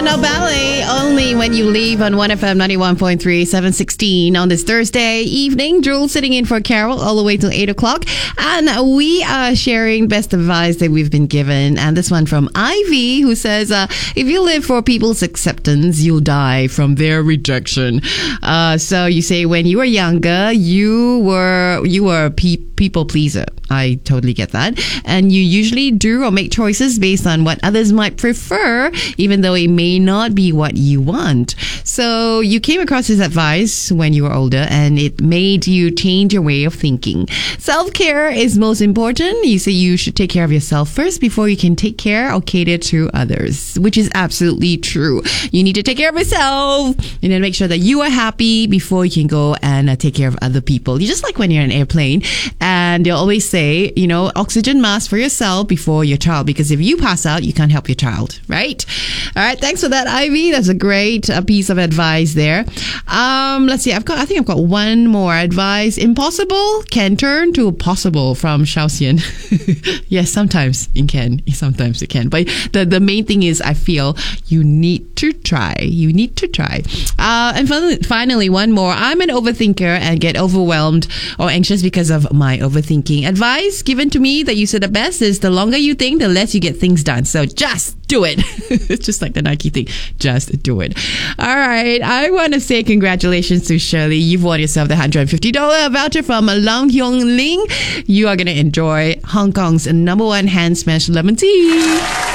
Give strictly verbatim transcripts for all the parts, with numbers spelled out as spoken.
No Ballet, only when you leave on one F M ninety-one point three, seven sixteen on this Thursday evening. Drew sitting in for Carol all the way till eight o'clock. And we are sharing best advice that we've been given. And this one from Ivy, who says, uh, if you live for people's acceptance, you'll die from their rejection. Uh, so you say when you were younger, you were, you were a pe- people pleaser. I totally get that. And you usually do or make choices based on what others might prefer, even though it may not be what you want. So you came across this advice when you were older and it made you change your way of thinking. Self-care is most important. You say you should take care of yourself first before you can take care or cater to others, which is absolutely true. You need to take care of yourself and then make sure that you are happy before you can go and uh, take care of other people. You just like when you're in an airplane and they'll always say, you know, oxygen mask for yourself before your child, because if you pass out, you can't help your child, right? All right, thanks for that, Ivy. That's a great uh, piece of advice there. Um, let's see, I've got, I think I've got one more advice. Impossible can turn to possible from Xiaoxian. Yes, sometimes it can, sometimes it can. But the, the main thing is, I feel you need to try. You need to try. Uh, and finally, finally, one more. I'm an overthinker and get overwhelmed or anxious because of my overthinking. Advice given to me that you said the best is the longer you think, the less you get things done. So just do it. It's just like the Nike thing. Just do it. All right. I want to say congratulations to Shirley. You've won yourself the one hundred fifty dollars voucher from Long Hyong Ling. You are going to enjoy Hong Kong's number one hand smashed lemon tea.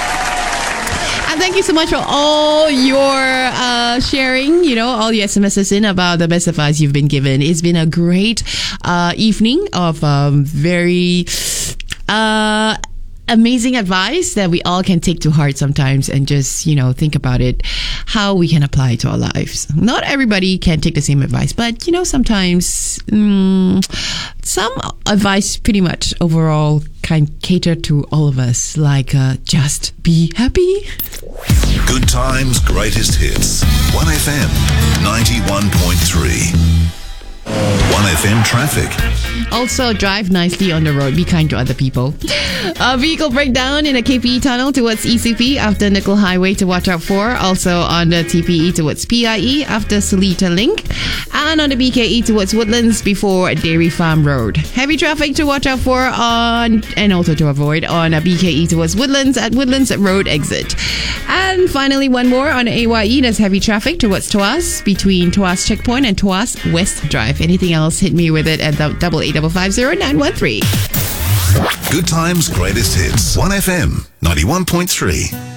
And thank you so much for all your uh, sharing, you know, all your S M Ses in about the best advice you've been given. It's been a great uh, evening of um, very uh, amazing advice that we all can take to heart sometimes and just, you know, think about it, how we can apply it to our lives. Not everybody can take the same advice, but, you know, sometimes um, some advice pretty much overall can cater to all of us, like uh, just be happy. Good times, greatest hits. one F M ninety-one point three. one F M traffic. Also, drive nicely on the road. Be kind to other people. A vehicle breakdown in the K P E tunnel towards E C P after Nickel Highway to watch out for. Also on the T P E towards P I E after Seletar Link. And on the B K E towards Woodlands before Dairy Farm Road. Heavy traffic to watch out for on, and also to avoid on a B K E towards Woodlands at Woodlands Road exit. And finally, one more on A Y E. There's heavy traffic towards Tuas between Tuas Checkpoint and Tuas West Drive. Anything else, hit me with it at double eight five five zero nine one three. Good times, greatest hits. one F M ninety-one point three.